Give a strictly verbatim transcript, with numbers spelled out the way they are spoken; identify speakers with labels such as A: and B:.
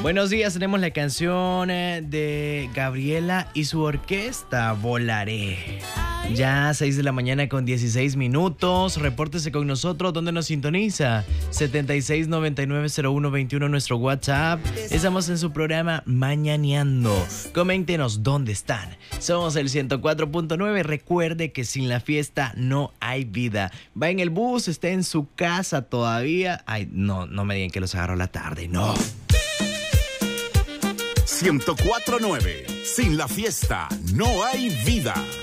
A: Buenos días, tenemos la canción eh, de Gabriela y su orquesta, Volaré. Ya seis de la mañana con dieciséis minutos. Repórtese con nosotros. ¿Dónde nos sintoniza? setenta y seis noventa y nueve cero uno veintiuno nuestro WhatsApp. Estamos en su programa Mañaneando. Coméntenos dónde están. Somos el ciento cuatro punto nueve. Recuerde que sin la fiesta no hay vida. Va en el bus, está en su casa todavía. Ay, no, no me digan que los agarró la tarde. No.
B: ciento cuatro punto nueve. Sin la fiesta no hay vida.